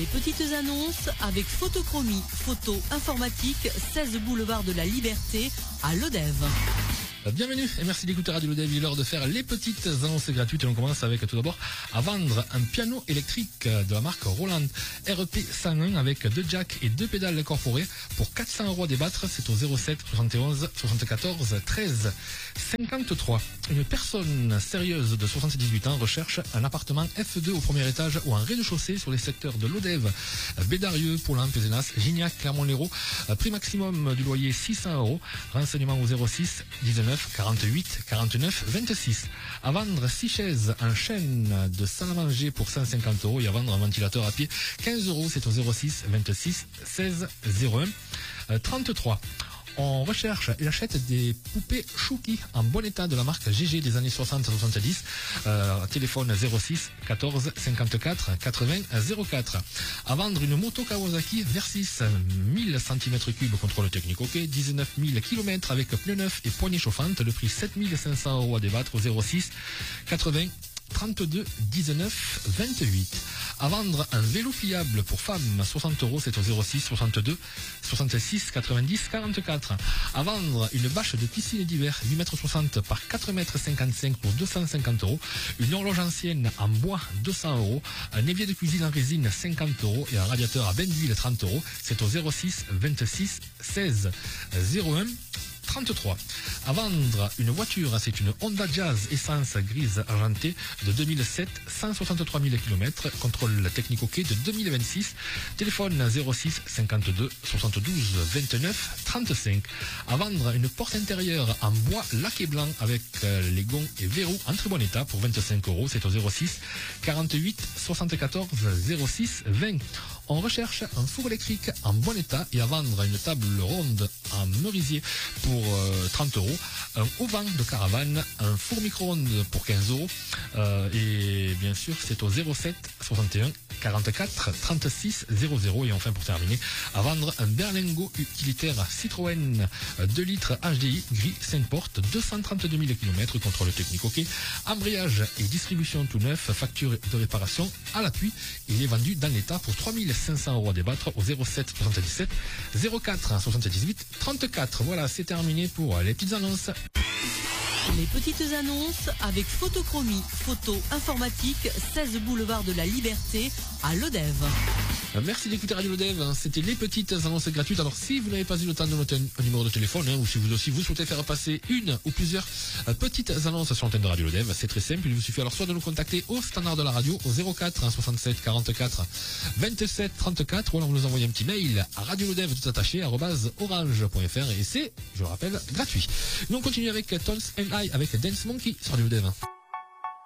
Les petites annonces avec Photochromie, photo informatique, 16 boulevard de la Liberté à Lodève. Bienvenue et merci d'écouter Radio Lodève. Il est l'heure de faire les petites annonces gratuites et on commence avec tout d'abord à vendre un piano électrique de la marque Roland RP 101 avec 2 jacks et 2 pédales incorporées pour 400 € à débattre. C'est au 07 71 74 13 53. Une personne sérieuse de 78 ans recherche un appartement F2 au premier étage ou un rez-de-chaussée sur les secteurs de Lodève, Bédarieux, Poulain, Pézenas, Gignac, Clermont-Lérault. Prix maximum du loyer 600 €. Renseignements au 06 19 48 49 26. À vendre 6 chaises en chêne de salle à manger pour 150 € et à vendre un ventilateur à pied 15 €. C'est au 06 26 16 01 33. On recherche et achète des poupées Chouki en bon état de la marque GG des années 60-70. Téléphone 06 14 54 80 04. À vendre une moto Kawasaki Versys 1000 cm3 contrôle technique OK, 19 000 km avec pneus neufs et poignées chauffantes. Le prix 7 500 € à débattre au 06 80 32 19 28. À vendre un vélo pliable pour femmes 60 €, c'est au 06 62 66 90 44. À vendre une bâche de piscine d'hiver 8,60 m par 4,55 m pour 250 €. Une horloge ancienne en bois 200 €. Un évier de cuisine en résine 50 € et un radiateur à bain d'huile 30 €. C'est au 06 26 16 01 33. À vendre une voiture, c'est une Honda Jazz essence grise argentée de 2007, 163 000 km, contrôle technique OK de 2026, téléphone 06 52 72 29 35. À vendre une porte intérieure en bois laqué blanc avec les gonds et verrous en très bon état pour 25 €, c'est au 06 48 74 06 20. On recherche un four électrique en bon état et à vendre une table ronde en merisier pour 30 €, un auvent de caravane, un four micro-ondes pour 15 € et bien sûr c'est au 07 61 44 36 00. Et enfin pour terminer, à vendre un berlingot utilitaire Citroën 2 litres HDI gris 5 portes, 232 000 km, contrôle technique OK, embrayage et distribution tout neuf, facture de réparation à l'appui. Il est vendu dans l'état pour 3 500 € à débattre au 07 77 04 78 34. Voilà, c'est terminé pour les petites annonces. Les petites annonces avec Photochromie, photo informatique, 16 boulevard de la Liberté à Lodève. Merci d'écouter Radio Lodève. C'était les petites annonces gratuites. Alors si vous n'avez pas eu le temps de noter un numéro de téléphone, ou si vous aussi vous souhaitez faire passer une ou plusieurs petites annonces sur l'antenne de Radio Lodève, c'est très simple. Il vous suffit alors soit de nous contacter au standard de la radio au 04 67 44 27 34, ou alors vous nous envoyez un petit mail à radiolodève tout attaché @orange.fr et c'est, je le rappelle, gratuit. Nous on continue avec Tones and I avec Dance Monkey sur Radio Lodève.